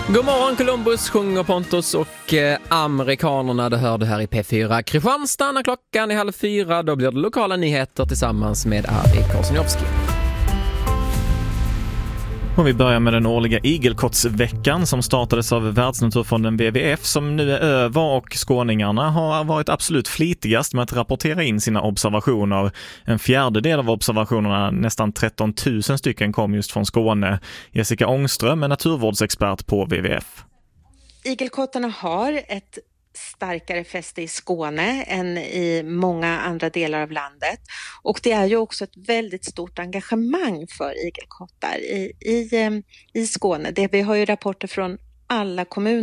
God morgon Columbus, sjunger Pontus och amerikanerna, det hörde här i P4 Kristianstad. När klockan är 3:30, då blir det lokala nyheter tillsammans med Arvid Korsnjovski. Och vi börjar med den årliga igelkottsveckan som startades av Världsnaturfonden WWF som nu är över, och skåningarna har varit absolut flitigast med att rapportera in sina observationer. En fjärdedel av observationerna, nästan 13 000 stycken, kom just från Skåne. Jessica Ångström är naturvårdsexpert på WWF. Igelkottarna har ett starkare fäste i Skåne än i många andra delar av landet. Och det är ju också ett väldigt stort engagemang för igelkottar i Skåne. Vi har ju rapporter från alla kommuner